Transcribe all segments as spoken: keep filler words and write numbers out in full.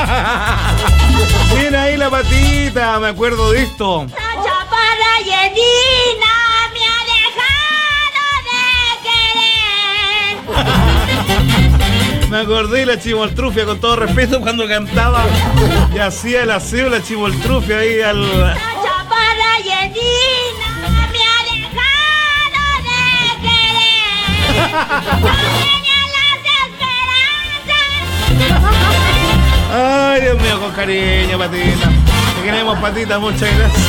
Bien ahí la patita, me acuerdo de esto. La chaparra Yedina me ha dejado de querer. Me acordé de la Chimoltrufia, con todo respeto, cuando cantaba y hacía el aseo la Chimoltrufia ahí al... La chaparra Yedina me ha dejado de querer. No tenía las esperanzas. Ay, Dios mío, con cariño, patita. Te queremos, patita, muchas gracias.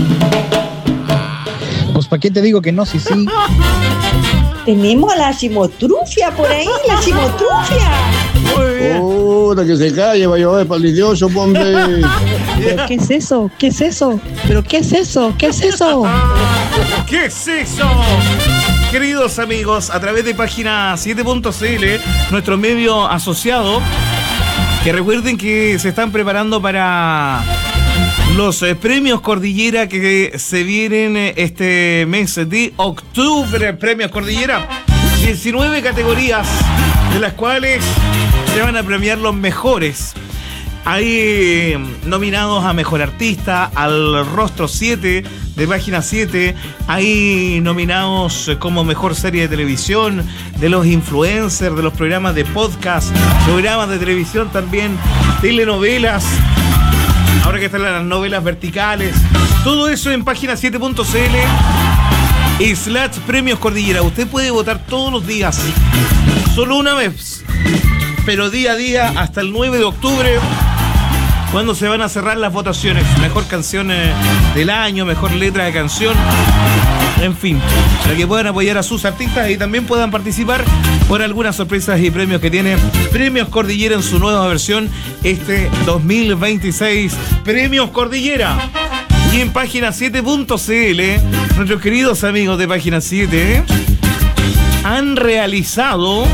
Pues, ¿para qué te digo que no? Sí, sí. Tenemos a la chimotrufia por ahí, la chimotrufia. Muy bien. Puta, que se calle, va a llover palidioso, hombre. ¿Pero qué es eso? ¿Qué es eso? ¿Pero qué es eso? ¿Qué es eso? ¿Qué es eso? Queridos amigos, a través de página siete punto c l, nuestro medio asociado, que recuerden que se están preparando para los eh, premios Cordillera que se vienen eh, este mes de octubre. Premios Cordillera, diecinueve categorías, de las cuales se van a premiar los mejores. Hay eh, nominados a Mejor Artista, al Rostro siete de Página siete. Hay nominados eh, como Mejor Serie de Televisión, de los influencers, de los programas de podcast, programas de televisión también, telenovelas. Ahora que están las novelas verticales. Todo eso en página siete punto c l slash Premios Cordillera. Usted puede votar todos los días. Solo una vez. Pero día a día hasta el nueve de octubre. Cuando se van a cerrar las votaciones. Mejor canción eh, del año, mejor letra de canción. En fin, para que puedan apoyar a sus artistas y también puedan participar por algunas sorpresas y premios que tiene Premios Cordillera en su nueva versión este dos mil veintiséis. Premios Cordillera. Y en página siete punto c l, nuestros queridos amigos de página siete han realizado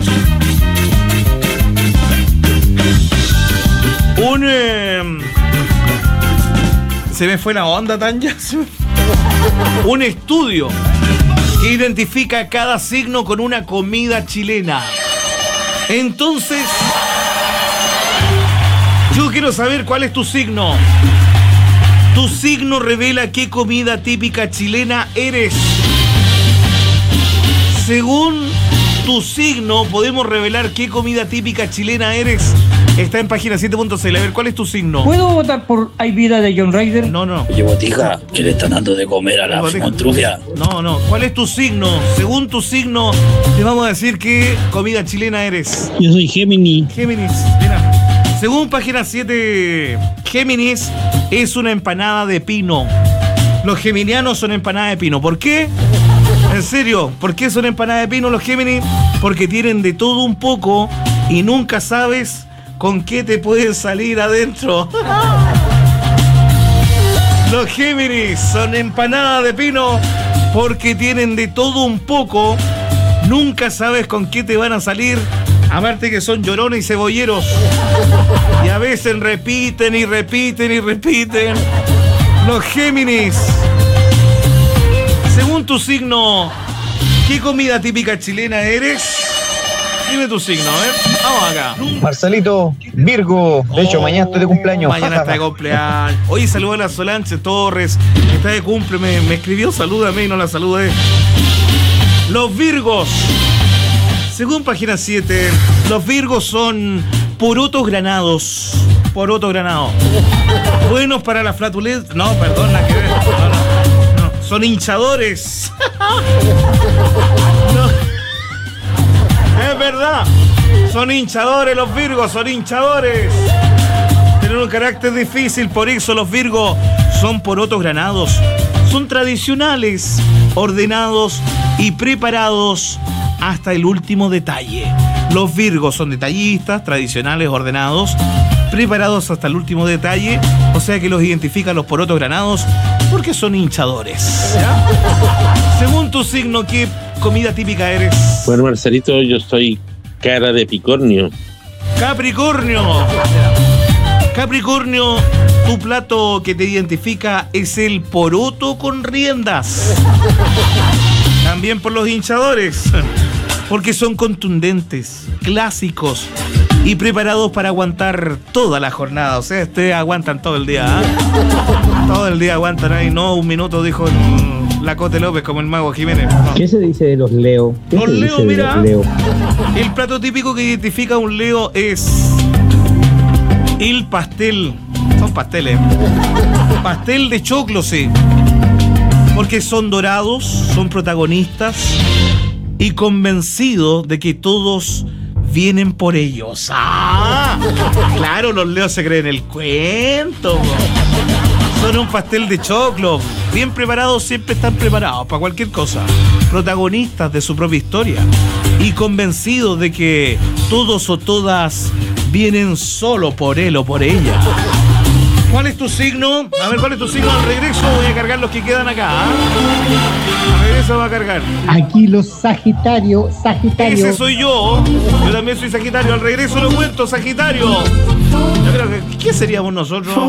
un... Eh, se me fue la onda, Tanya. Un estudio que identifica cada signo con una comida chilena. Entonces, yo quiero saber cuál es tu signo. Tu signo revela qué comida típica chilena eres. Según tu signo, podemos revelar qué comida típica chilena eres. Está en página siete punto c l. A ver, ¿cuál es tu signo? ¿Puedo votar por Hay Vida de John Ryder? No, no. Oye, botija, ¿qué le están dando de comer a la Chimoltrufia? No, no. ¿Cuál es tu signo? Según tu signo, te vamos a decir qué comida chilena eres. Yo soy Géminis. Géminis, mira. Según página siete, Géminis es una empanada de pino. Los geminianos son empanadas de pino. ¿Por qué? En serio, ¿por qué son empanadas de pino los Géminis? Porque tienen de todo un poco y nunca sabes con qué te pueden salir adentro. Los Géminis son empanadas de pino porque tienen de todo un poco. Nunca sabes con qué te van a salir. Aparte que son llorones y cebolleros. Y a veces repiten y repiten y repiten. Los Géminis. Según tu signo, ¿qué comida típica chilena eres? Dime tu signo, ¿eh? Vamos acá. Marcelito, Virgo. De hecho, Oh, mañana estoy de cumpleaños. Mañana está de cumpleaños. Oye, saluda a la Solange Torres, que está de cumple. Me, me escribió, salúdame y no la saludé. Los Virgos. Según página siete, los Virgos son porotos granados. Porotos granados. Buenos para la flatulencia. No, perdón, la que ver. No, no, no. Son hinchadores. No. Es verdad. Son hinchadores los Virgos, son hinchadores. Tienen un carácter difícil, por eso los Virgos son porotos granados. Son tradicionales, ordenados y preparados hasta el último detalle. Los Virgos son detallistas, tradicionales, ordenados, preparados hasta el último detalle. O sea que los identifican los porotos granados porque son hinchadores. ¿Ya? Según tu signo, ¿qué comida típica eres? Bueno, Marcelito, yo soy cara de Picornio. Capricornio. Capricornio, tu plato que te identifica es el poroto con riendas. También por los hinchadores, porque son contundentes, clásicos y preparados para aguantar toda la jornada. O sea, ustedes aguantan todo el día, ¿eh? Todo el día aguantan ahí, no un minuto, dijo mm, la Cote López como el mago Jiménez. No. ¿Qué se dice de los Leo? ¿Qué Los se Leo, dice de mira. los Leo? El plato típico que identifica a un Leo es el pastel. Son pasteles. Pastel de choclo, sí. Porque son dorados, son protagonistas y convencidos de que todos vienen por ellos. ¡Ah! Claro, los Leos se creen el cuento. Son un pastel de choclo. Bien preparados, siempre están preparados para cualquier cosa. Protagonistas de su propia historia. Y convencidos de que todos o todas vienen solo por él o por ella. ¿Cuál es tu signo? A ver, ¿cuál es tu signo? Al regreso voy a cargar los que quedan acá. ¿eh? Al regreso va a cargar. Aquí los Sagitario, Sagitario. Ese soy yo. Yo también soy Sagitario. Al regreso lo cuento, Sagitario. Yo creo que, ¿qué seríamos nosotros?